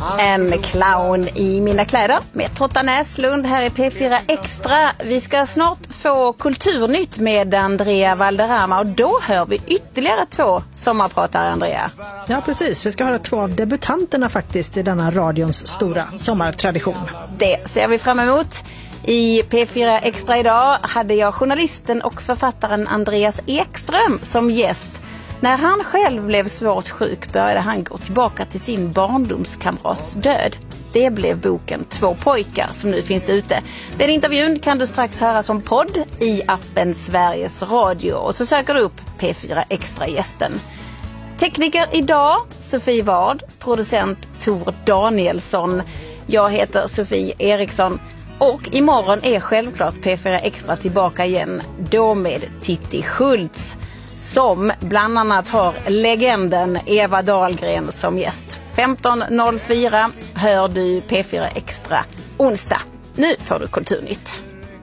En clown i mina kläder med Totta Näslund här i P4 Extra. Vi ska snart få kulturnytt med Andrea Valderrama och då hör vi ytterligare 2 sommarpratare, Andrea. Ja, precis. Vi ska höra 2 av debutanterna faktiskt i denna radions stora sommartradition. Det ser vi fram emot. I P4 Extra idag hade jag journalisten och författaren Andreas Ekström som gäst. När han själv blev svårt sjuk började han gå tillbaka till sin barndomskamrats död. Det blev boken 2 pojkar som nu finns ute. Den intervjun kan du strax höra som podd i appen Sveriges Radio. Och så söker du upp P4 Extra-gästen. Tekniker idag, Sofie Ward. Producent Tor Danielsson. Jag heter Sofie Eriksson. Och imorgon är självklart P4 Extra tillbaka igen. Då med Titti Schultz. Som bland annat har legenden Eva Dahlgren som gäst. 15.04 hör du P4 Extra onsdag. Nu får du kulturnytt.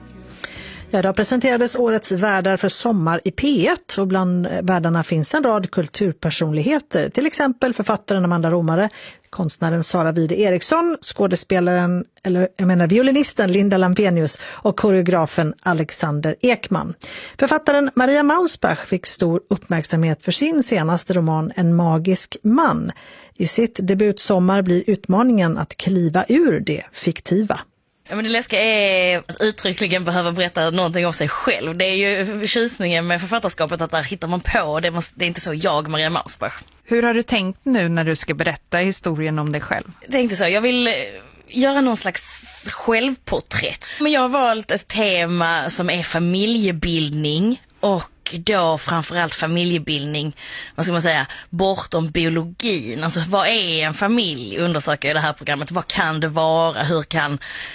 Ja, idag presenterades årets värdar för sommar i P1 och bland värdarna finns en rad kulturpersonligheter. Till exempel författaren Amanda Romare, konstnären Sara Wide Eriksson, skådespelaren, violinisten Linda Lampenius och koreografen Alexander Ekman. Författaren Maria Mausbach fick stor uppmärksamhet för sin senaste roman En magisk man. I sitt debutsommar blir utmaningen att kliva ur det fiktiva. Ja, men det läskiga är att uttryckligen behöva berätta någonting om sig själv. Det är ju tjusningen med författarskapet att där hittar man på. Det är inte så jag, Maria Mausbach. Hur har du tänkt nu när du ska berätta historien om dig själv? Jag tänkte så, jag vill göra någon slags självporträtt. Men jag har valt ett tema som är familjebildning och då framförallt familjebildning, vad ska man säga, bortom biologin. Alltså vad är en familj, undersöker jag i det här programmet. Vad kan det vara, hur kan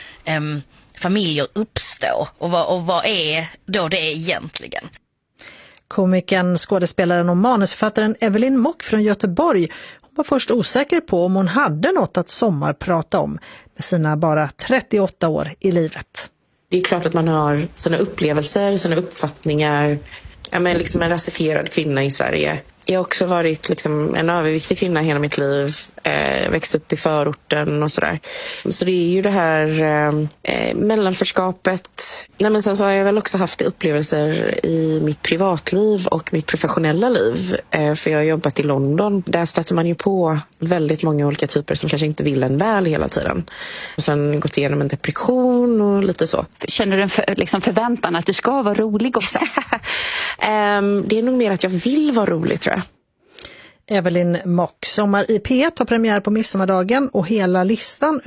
familjer uppstå och vad är då det egentligen? Komikern, skådespelaren och manusförfattaren Evelyn Mock från Göteborg var först osäker på om hon hade något att sommarprata om med sina bara 38 år i livet. Det är klart att man har sina upplevelser, sina uppfattningar. Jag är liksom en rasifierad kvinna i Sverige. Jag har också varit liksom en överviktig kvinna hela mitt liv. Växt upp i förorten och sådär. Så det är ju det här mellanförskapet. Men sen så har jag väl också haft upplevelser i mitt privatliv och mitt professionella liv. För jag har jobbat i London. Där stöter man ju på väldigt många olika typer som kanske inte vill en väl hela tiden. Och sen gått igenom en depression och lite så. Känner du en förväntan att du ska vara rolig också? Det är nog mer att jag vill vara rolig, tror jag. Evelyn Mock. Sommar i P1 har premiär på midsommardagen och hela listan